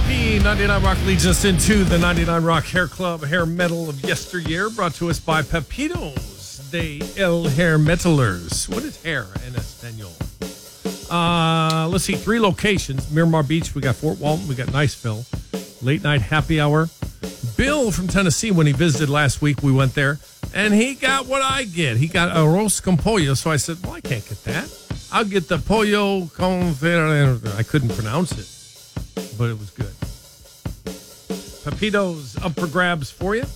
Poppy, 99 Rock leads us into the 99 Rock Hair Club Hair Metal of Yesteryear, brought to us by Pepitos de El Hair Metalers. What is hair in Espanol? Let's see, 3 locations. Miramar Beach, we got Fort Walton, we got Niceville. Late night happy hour. Bill from Tennessee, when he visited last week, we went there, and he got what I get. He got arroz con pollo, so I said, well, I can't get that. I'll get the pollo con... I couldn't pronounce it, but it was good. Pepitos up for grabs for you.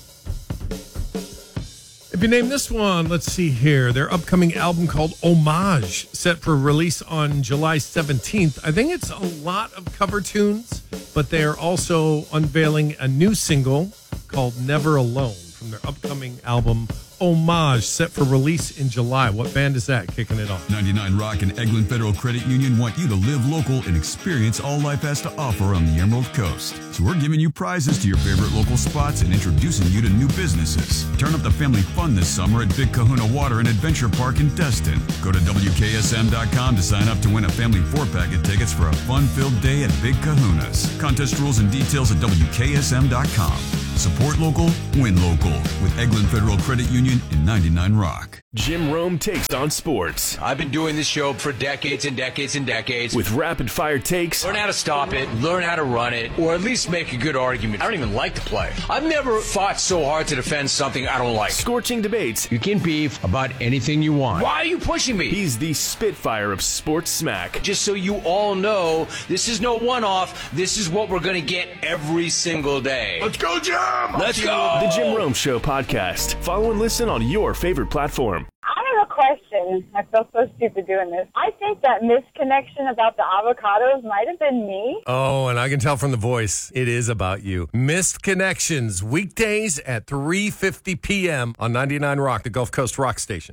If you name this one, let's see here. Their upcoming album called Homage, set for release on July 17th. I think it's a lot of cover tunes, but they are also unveiling a new single called Never Alone from their upcoming album Homage, set for release in July. What band is that kicking it off? 99 Rock and Eglin Federal Credit Union want you to live local and experience all life has to offer on the Emerald Coast. So we're giving you prizes to your favorite local spots and introducing you to new businesses. Turn up the family fun this summer at Big Kahuna Water and Adventure Park in Destin. Go to WKSM.com to sign up to win a family 4-pack of tickets for a fun-filled day at Big Kahuna's. Contest rules and details at WKSM.com. Support local, win local with Eglin Federal Credit Union in 99 Rock. Jim Rome takes on sports. I've been doing this show for decades and decades and decades. With rapid-fire takes. Learn how to stop it, learn how to run it, or at least make a good argument. I don't even like to play. I've never fought so hard to defend something I don't like. Scorching debates. You can beef about anything you want. Why are you pushing me? He's the Spitfire of sports smack. Just so you all know, this is no one-off. This is what we're going to get every single day. Let's go, Jim! Let's go! The Jim Rome Show podcast. Follow and listen on your favorite platform. I have a question. I feel so stupid doing this. I think that misconnection about the avocados might have been me. Oh, and I can tell from the voice, it is about you. Missed Connections, weekdays at 3:50 p.m. on 99 Rock, the Gulf Coast Rock Station.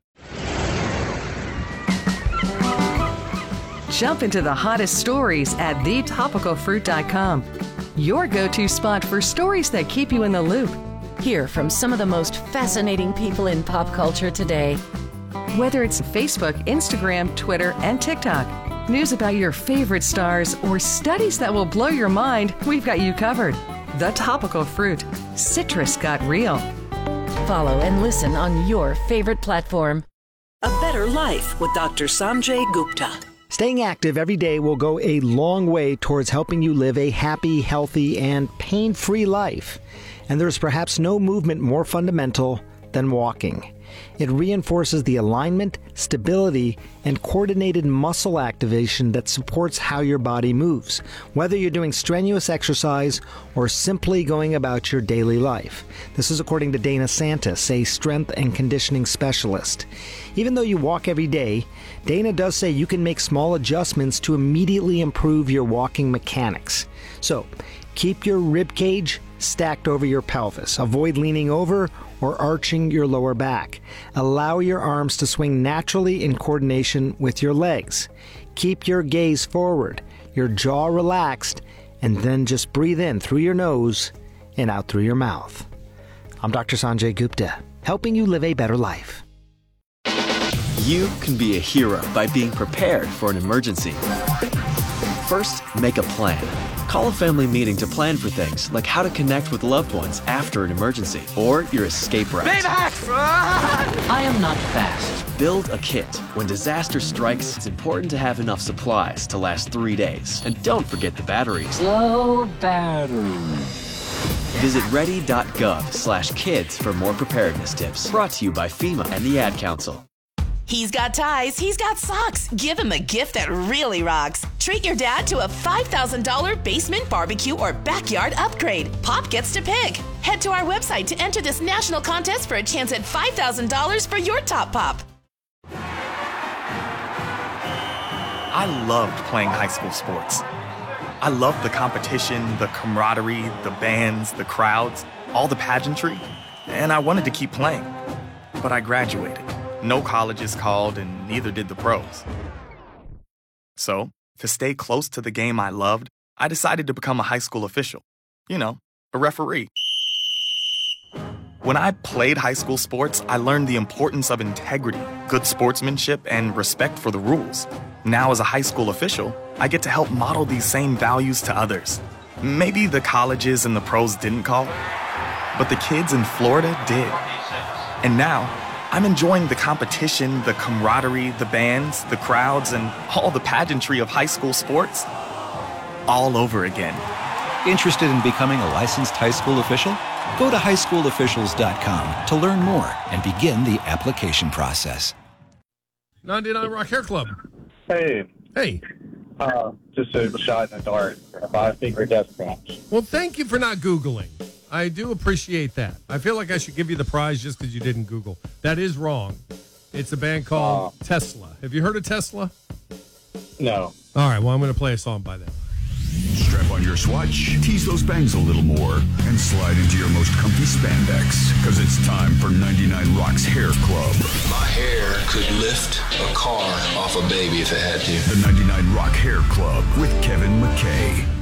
Jump into the hottest stories at thetopicalfruit.com. Your go-to spot for stories that keep you in the loop. Hear from some of the most fascinating people in pop culture today. Whether it's Facebook, Instagram, Twitter, and TikTok, news about your favorite stars, or studies that will blow your mind, we've got you covered. The Topical Fruit. Citrus got real. Follow and listen on your favorite platform. A Better Life with Dr. Sanjay Gupta. Staying active every day will go a long way towards helping you live a happy, healthy, and pain-free life. And there's perhaps no movement more fundamental than walking. It reinforces the alignment, stability, and coordinated muscle activation that supports how your body moves, whether you're doing strenuous exercise or simply going about your daily life. This is according to Dana Santis, a strength and conditioning specialist. Even though you walk every day, Dana does say you can make small adjustments to immediately improve your walking mechanics. So, keep your rib cage stacked over your pelvis. Avoid leaning over or arching your lower back. Allow your arms to swing naturally in coordination with your legs. Keep your gaze forward, your jaw relaxed, and then just breathe in through your nose and out through your mouth. I'm Dr. Sanjay Gupta, helping you live a better life. You can be a hero by being prepared for an emergency. First, make a plan. Call a family meeting to plan for things like how to connect with loved ones after an emergency or your escape route. I am not fast. Build a kit. When disaster strikes, it's important to have enough supplies to last 3 days. And don't forget the batteries. Low battery. Visit ready.gov/kids for more preparedness tips. Brought to you by FEMA and the Ad Council. He's got ties, he's got socks. Give him a gift that really rocks. Treat your dad to a $5,000 basement barbecue or backyard upgrade. Pop gets to pick. Head to our website to enter this national contest for a chance at $5,000 for your top pop. I loved playing high school sports. I loved the competition, the camaraderie, the bands, the crowds, all the pageantry, and I wanted to keep playing. But I graduated. No colleges called, and neither did the pros. So, to stay close to the game I loved, I decided to become a high school official. You know, a referee. When I played high school sports, I learned the importance of integrity, good sportsmanship, and respect for the rules. Now, as a high school official, I get to help model these same values to others. Maybe the colleges and the pros didn't call, but the kids in Florida did. And now, I'm enjoying the competition, the camaraderie, the bands, the crowds, and all the pageantry of high school sports all over again. Interested in becoming a licensed high school official? Go to highschoolofficials.com to learn more and begin the application process. 99 Rock Hair Club. Hey. Hey. Just a shot in the dark. 5 secret death traps. Well, thank you for not Googling. I do appreciate that. I feel like I should give you the prize just because you didn't Google. That is wrong. It's a band called Tesla. Have you heard of Tesla? No. All right, well, I'm going to play a song by them. Strap on your Swatch, tease those bangs a little more, and slide into your most comfy spandex, because it's time for 99 Rock's Hair Club. My hair could lift a car off a baby if it had to. The 99 Rock Hair Club with Kevin McKay.